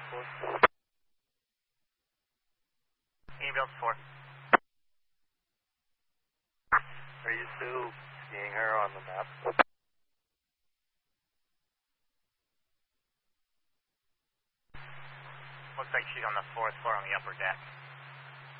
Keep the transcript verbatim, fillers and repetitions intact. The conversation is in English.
four. Email four. Are you still seeing her on the map? Looks like she's on the fourth floor on the upper deck.